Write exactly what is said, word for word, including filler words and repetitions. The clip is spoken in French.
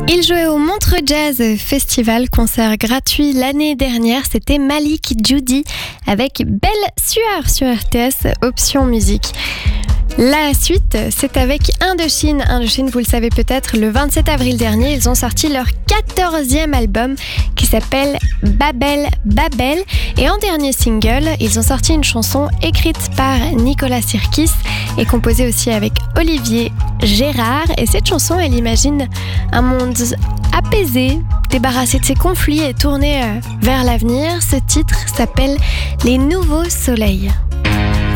Il jouait au Montreux Jazz Festival, concert gratuit l'année dernière. C'était Malik Djoudi avec Belle Sueur sur R T S Option Musique. La suite, c'est avec Indochine. Indochine, vous le savez peut-être, le vingt-sept avril dernier, ils ont sorti leur quatorzième album qui s'appelle Babel Babel. Et en dernier single, ils ont sorti une chanson écrite par Nicolas Sirkis et composée aussi avec Olivier Gérard. Et cette chanson, elle imagine un monde apaisé, débarrassé de ses conflits et tourné vers l'avenir. Ce titre s'appelle Les Nouveaux Soleils.